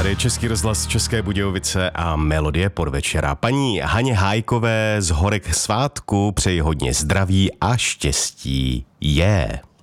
Tady je Český rozhlas České Budějovice a Melodie podvečera. Paní Haně Hájkové z Horek svátku přeji hodně zdraví a štěstí.